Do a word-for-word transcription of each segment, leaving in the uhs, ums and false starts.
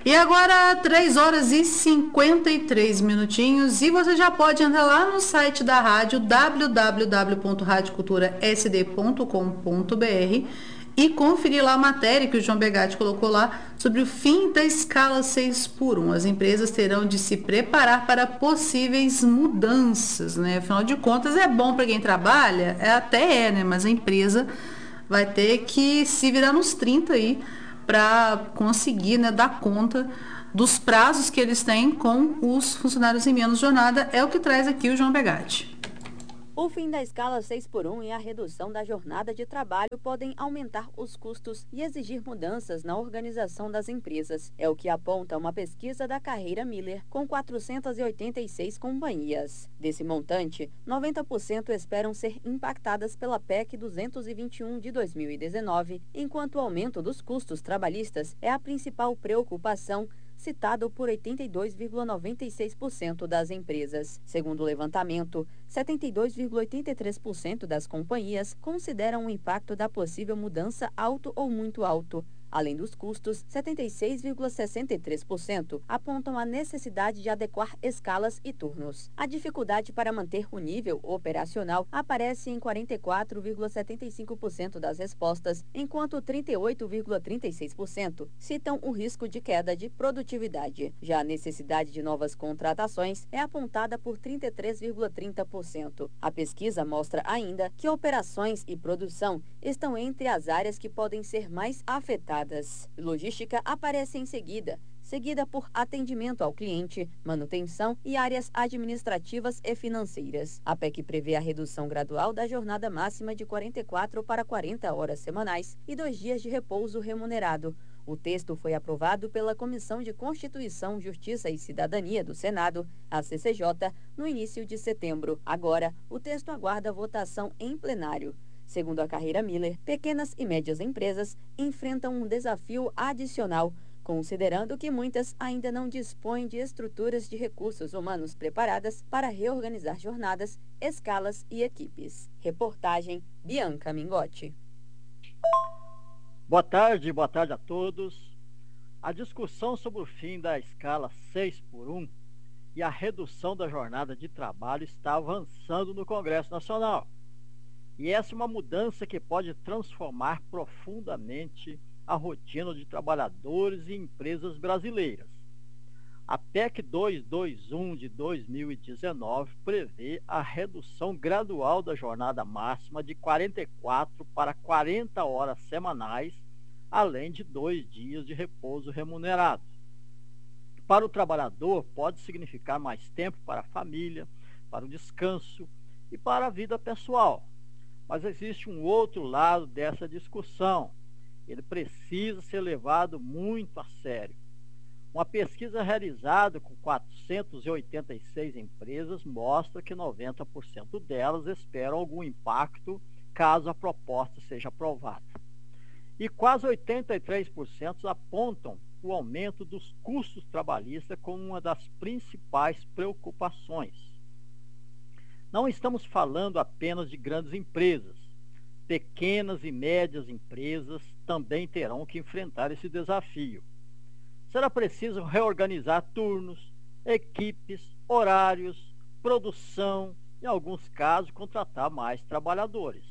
E agora, três horas e cinquenta e três minutinhos, e você já pode entrar lá no site da rádio, w w w ponto rádio cultura s d ponto com ponto b r, e conferir lá a matéria que o João Begatti colocou lá sobre o fim da escala seis por um. As empresas terão de se preparar para possíveis mudanças, né? Afinal de contas, é bom para quem trabalha? É, até é, né? Mas a empresa vai ter que se virar nos trinta aí para conseguir, né, dar conta dos prazos que eles têm com os funcionários em menos jornada. É o que traz aqui o João Begatti. O fim da escala seis por um e a redução da jornada de trabalho podem aumentar os custos e exigir mudanças na organização das empresas. É o que aponta uma pesquisa da Carreira Miller, com quatrocentas e oitenta e seis companhias. Desse montante, noventa por cento esperam ser impactadas pela P E C duzentos e vinte e um de dois mil e dezenove, enquanto o aumento dos custos trabalhistas é a principal preocupação, citado por oitenta e dois vírgula noventa e seis por cento das empresas. Segundo o levantamento, setenta e dois vírgula oitenta e três por cento das companhias consideram o impacto da possível mudança alto ou muito alto. Além dos custos, setenta e seis vírgula sessenta e três por cento apontam a necessidade de adequar escalas e turnos. A dificuldade para manter o nível operacional aparece em quarenta e quatro vírgula setenta e cinco por cento das respostas, enquanto trinta e oito vírgula trinta e seis por cento citam o risco de queda de produtividade. Já a necessidade de novas contratações é apontada por trinta e três vírgula trinta por cento. A pesquisa mostra ainda que operações e produção estão entre as áreas que podem ser mais afetadas. Logística aparece em seguida, seguida por atendimento ao cliente, manutenção e áreas administrativas e financeiras. A P E C prevê a redução gradual da jornada máxima de quarenta e quatro para quarenta horas semanais e dois dias de repouso remunerado. O texto foi aprovado pela Comissão de Constituição, Justiça e Cidadania do Senado, a C C J, no início de setembro. Agora, o texto aguarda votação em plenário. Segundo a Carreira Miller, pequenas e médias empresas enfrentam um desafio adicional, considerando que muitas ainda não dispõem de estruturas de recursos humanos preparadas para reorganizar jornadas, escalas e equipes. Reportagem Bianca Mingotti. Boa tarde, boa tarde a todos. A discussão sobre o fim da escala seis por um e a redução da jornada de trabalho está avançando no Congresso Nacional. E essa é uma mudança que pode transformar profundamente a rotina de trabalhadores e empresas brasileiras. A P E C duzentos e vinte e um de dois mil e dezenove prevê a redução gradual da jornada máxima de quarenta e quatro para quarenta horas semanais, além de dois dias de repouso remunerado. Para o trabalhador, pode significar mais tempo para a família, para o descanso e para a vida pessoal. Mas existe um outro lado dessa discussão. Ele precisa ser levado muito a sério. Uma pesquisa realizada com quatrocentas e oitenta e seis empresas mostra que noventa por cento delas esperam algum impacto caso a proposta seja aprovada. E quase oitenta e três por cento apontam o aumento dos custos trabalhistas como uma das principais preocupações. Não estamos falando apenas de grandes empresas. Pequenas e médias empresas também terão que enfrentar esse desafio. Será preciso reorganizar turnos, equipes, horários, produção, em alguns casos, contratar mais trabalhadores.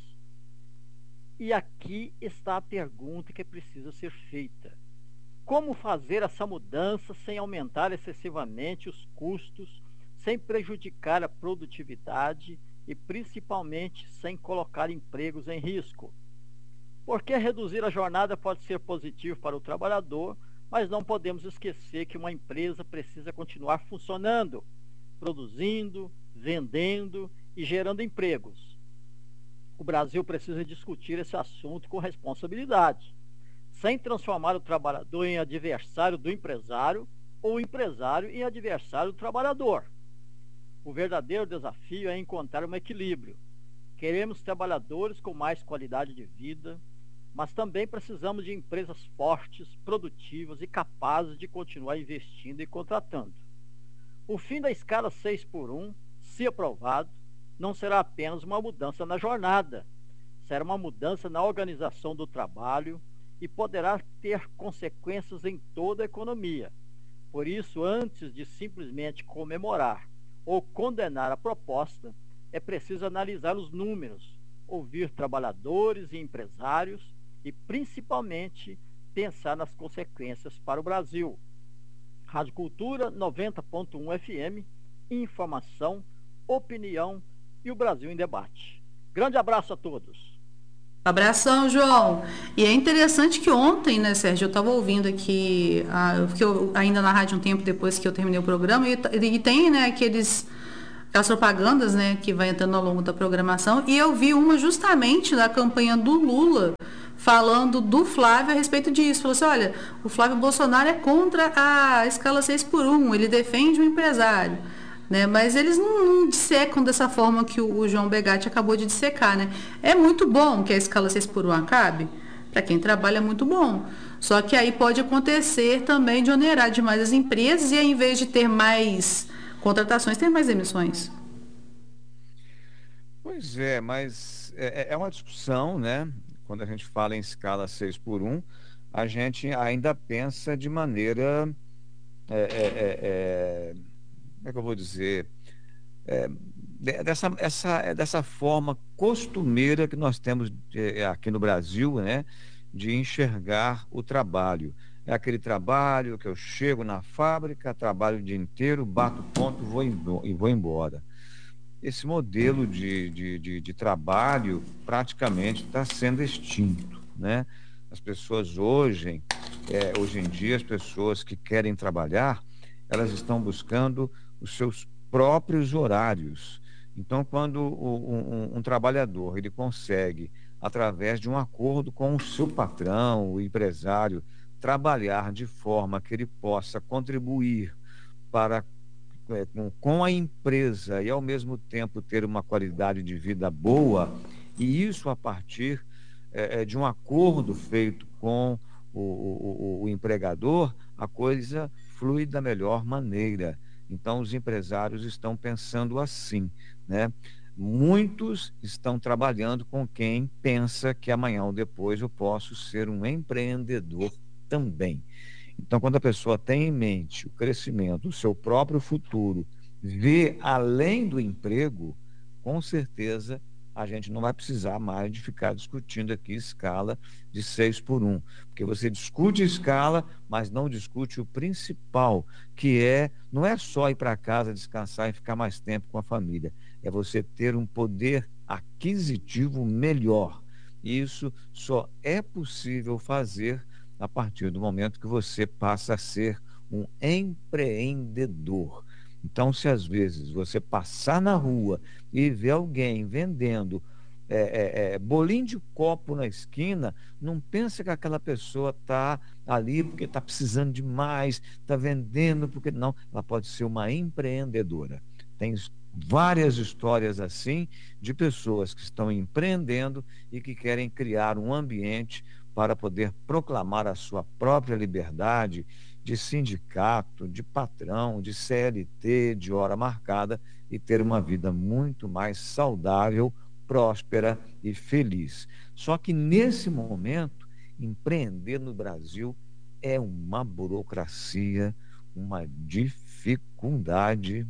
E aqui está a pergunta que precisa ser feita. Como fazer essa mudança sem aumentar excessivamente os custos, sem prejudicar a produtividade e principalmente sem colocar empregos em risco? Porque reduzir a jornada pode ser positivo para o trabalhador, mas não podemos esquecer que uma empresa precisa continuar funcionando, produzindo, vendendo e gerando empregos. O Brasil precisa discutir esse assunto com responsabilidade, sem transformar o trabalhador em adversário do empresário ou o empresário em adversário do trabalhador. O verdadeiro desafio é encontrar um equilíbrio. Queremos trabalhadores com mais qualidade de vida, mas também precisamos de empresas fortes, produtivas e capazes de continuar investindo e contratando. O fim da escala seis por um, se aprovado, não será apenas uma mudança na jornada, será uma mudança na organização do trabalho e poderá ter consequências em toda a economia, Por isso, antes de simplesmente comemorar ou condenar a proposta, é preciso analisar os números, ouvir trabalhadores e empresários e, principalmente, pensar nas consequências para o Brasil. Rádio Cultura noventa ponto um F M, informação, opinião e o Brasil em debate. Grande abraço a todos. Abração, João. E é interessante que ontem, né, Sérgio, eu estava ouvindo aqui, a, eu fiquei ainda na rádio um tempo depois que eu terminei o programa, e, e tem, né, aqueles, aquelas propagandas, né, que vai entrando ao longo da programação, e eu vi uma justamente da campanha do Lula, falando do Flávio a respeito disso. Falou assim, olha, o Flávio Bolsonaro é contra a escala seis por um, ele defende o empresário. Né? Mas eles não, não dissecam dessa forma que o, o João Begatti acabou de dissecar. Né? É muito bom que a escala seis por um acabe, para quem trabalha é muito bom. Só que aí pode acontecer também de onerar demais as empresas e, ao invés de ter mais contratações, ter mais emissões. Pois é, mas é, é uma discussão, né? Quando a gente fala em escala seis por um, a gente ainda pensa de maneira... É, é, é, como é que eu vou dizer, é, dessa, essa, dessa forma costumeira que nós temos é, aqui no Brasil, né, de enxergar o trabalho. É aquele trabalho que eu chego na fábrica, trabalho o dia inteiro, bato ponto vou e vou embora. Esse modelo de, de, de, de trabalho praticamente está sendo extinto, né? As pessoas hoje, é, hoje em dia, as pessoas que querem trabalhar, elas estão buscando os seus próprios horários. Então, quando um, um, um trabalhador ele consegue, através de um acordo com o seu patrão, o empresário, trabalhar de forma que ele possa contribuir para, é, com, com a empresa e, ao mesmo tempo, ter uma qualidade de vida boa, e isso a partir é, de um acordo feito com o, o, o empregador, a coisa flui da melhor maneira. Então, os empresários estão pensando assim, né? Muitos estão trabalhando com quem pensa que amanhã ou depois eu posso ser um empreendedor também. Então, quando a pessoa tem em mente o crescimento, o seu próprio futuro, vê além do emprego, com certeza a gente não vai precisar mais de ficar discutindo aqui escala de seis por um, porque você discute escala, mas não discute o principal, que é, não é só ir para casa descansar e ficar mais tempo com a família, é você ter um poder aquisitivo melhor. Isso só é possível fazer a partir do momento que você passa a ser um empreendedor. Então, se às vezes você passar na rua e ver alguém vendendo é, é, é, bolinho de copo na esquina, não pensa que aquela pessoa está ali porque está precisando de mais, está vendendo porque... Não, ela pode ser uma empreendedora. Tem várias histórias assim de pessoas que estão empreendendo e que querem criar um ambiente para poder proclamar a sua própria liberdade de sindicato, de patrão, de C L T, de hora marcada, e ter uma vida muito mais saudável, próspera e feliz. Só que nesse momento, empreender no Brasil é uma burocracia, uma dificuldade.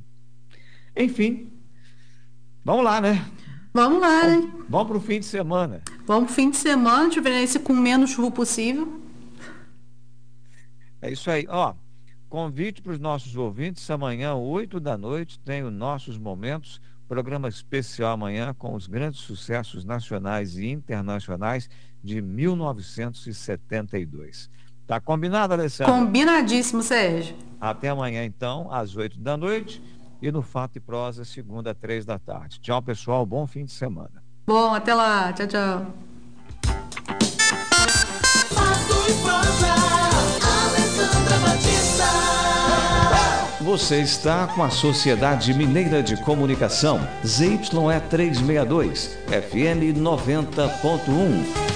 Enfim, vamos lá, né? Vamos lá, vamos, né? Vamos para o fim de semana. Vamos para o fim de semana, de preferência com menos chuva possível. É isso aí. Ó, convite para os nossos ouvintes, amanhã, oito da noite, tem os nossos momentos, programa especial amanhã com os grandes sucessos nacionais e internacionais de mil novecentos e setenta e dois. Tá combinado, Alessandra? Combinadíssimo, Sérgio. Até amanhã, então, às oito da noite, e no Fato e Prosa, segunda, três da tarde. Tchau, pessoal. Bom fim de semana. Bom, até lá. Tchau, tchau. Fato e Prosa, Alessandra Batista. Você está com a Sociedade Mineira de Comunicação, Z Y E trezentos e sessenta e dois, F M noventa ponto um.